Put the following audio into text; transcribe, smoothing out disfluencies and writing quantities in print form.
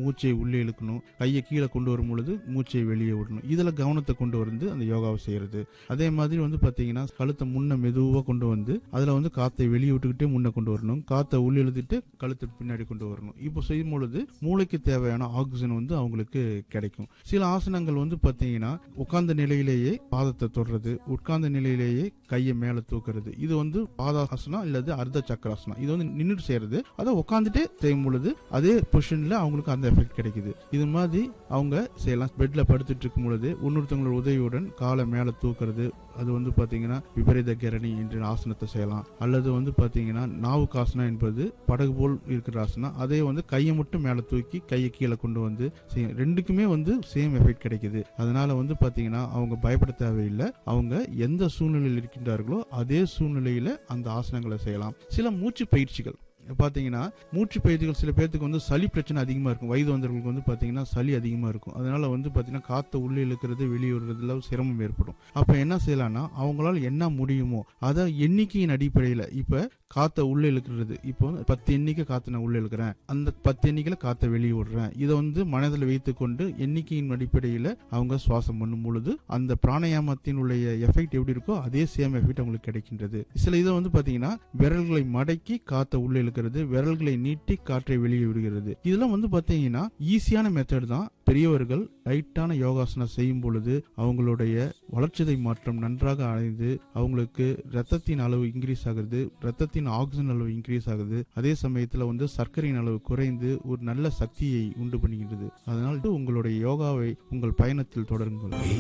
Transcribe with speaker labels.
Speaker 1: மூச்சை உள்ளே இழுக்கணும், கையை கீழே கொண்டு வரும் பொழுது மூச்சை வெளியே விடணும். இதுல கவனத்தை கொண்டு வந்து அந்த யோகாவை செய்யறது. அதே மாதிரி வந்து பாத்தீங்கன்னா கழுத்தை முன்ன மெதுவா கொண்டு வந்து அதுல வந்து காத்தை வெளியே விட்டுக்கிட்டே முன்ன கொண்டு வரணும், காத்தை உள்ள இழுத்துட்டு கழுத்தை பின்னாடி கொண்டு வரணும். இப்போ செய்யும் பொழுது மூளைக்கு தேவையான ஆக்சிஜன் வந்து அவங்களுக்கு கிடைக்கும். சில ஆசனங்கள் வந்து பாத்தீங்கன்னா உட்கார்ந்த நிலையிலேயே பாதத்தை தொடுறது, உட்கார்ந்த நிலையிலேயே கையை மேல தூக்குறது, இது வந்து பாதாசனம் இல்லது அர்த்த சக்கராசனம். இது வந்து நின்றுட்டு செய்யறது. அதை உட்காந்துட்டே செய்யும் பொழுது அதே பொசிஷன்ல அவங்களுக்கு அந்த எஃபெக்ட் கிடைக்குது. இது மாதிரி அவங்க செய்யலாம். பெட்ல படுத்துட்டு இருக்கும் பொழுது இன்னொருத்தவங்களோட உதவியுடன் காலை மேல தூக்குறது, அது வந்து பாத்தீங்கன்னா விபரீத கரணி என்ற ஆசனத்தை செய்யலாம். அல்லது வந்து பாத்தீங்கன்னா நாவுக்காசனம் என்பது படகு போல் இருக்கிற ஆசனம். அதே வந்து கையை மட்டும் மேல தூக்கி கையை கீழே கொண்டு வந்து செய்யும். ரெண்டுக்குமே வந்து சேம் எஃபெக்ட் கிடைக்குது. அதனால வந்து பாத்தீங்கன்னா அவங்க பயப்பட தேவையில்லை. அவங்க எந்த சூழ்நிலையில் இருக்கின்றார்களோ அதே சூழ்நிலையில அந்த ஆசனங்களை செய்யலாம். சில மூச்சு பயிற்சிகள் பாத்தீங்கன்னா மூச்சு பயிற்சிகள் சில பேருக்கு வந்து சளி பிரச்சனை அதிகமா இருக்கும். வயது வந்தவர்களுக்கு வந்து பாத்தீங்கன்னா சளி அதிகமா இருக்கும். அதனால வந்து பாத்தீங்கன்னா காத்த உள்ளே இழுக்கிறது வெளியே விடுறதுல சிரமம் ஏற்படும். அப்ப என்ன செய்யலாம்னா அவங்களால என்ன முடியுமோ அதை எண்ணிக்கையின் அடிப்படையில, இப்ப காத்த உள்ள இழுக்கிறது, இப்போ 10 எண்ணிக்கை காத்த நான் உள்ள இழுக்கிறேன், அந்த 10 எண்ணிக்கையில காத்த வெளியே விடுறேன், இதை வந்து மனதில் வைத்துக் கொண்டு எண்ணிக்கையின் அடிப்படையில அவங்க சுவாசம் பண்ணும் பொழுது அந்த பிராணாயாமத்தினுடைய எஃபெக்ட் எப்படி இருக்கோ அதே சேம் எஃபெக்ட் அவங்களுக்கு கிடைக்கின்றது. சில இதை வந்து பாத்தீங்கன்னா விரல்களை மடக்கி காத்த உள்ள இழுக்கிறது, விரல்களை நீட்டி காற்றை வெளியே விடுகிறது. இதெல்லாம் வந்து பாத்தீங்கன்னா ஈஸியான மெத்தட் தான். பெரியவர்கள் லைட்டான யோகாசனம் செய்யும் பொழுது அவங்களுடைய வளர்ச்சிதை மாற்றம் நன்றாக அடைந்து அவங்களுக்கு ரத்தத்தின் அளவு இன்க்ரீஸ் ஆகுது, ரத்தத்தின் ஆக்சிஜன் அளவு இன்க்ரீஸ் ஆகுது. அதே சமயத்துல வந்து சர்க்கரையின் அளவு குறைந்து ஒரு நல்ல சக்தியை உண்டு பண்ணுகின்றது. அதனால் உங்களுடைய யோகாவை உங்கள் பயணத்தில் தொடருங்கள்.